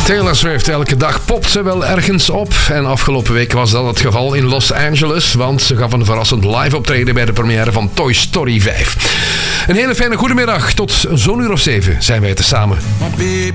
Taylor Swift, elke dag popt ze wel ergens op. En afgelopen week was dat het geval in Los Angeles, want ze gaf een verrassend live optreden bij de première van Toy Story 5. Een hele fijne goedemiddag. Tot zo'n uur of 7 zijn wij tezamen. My baby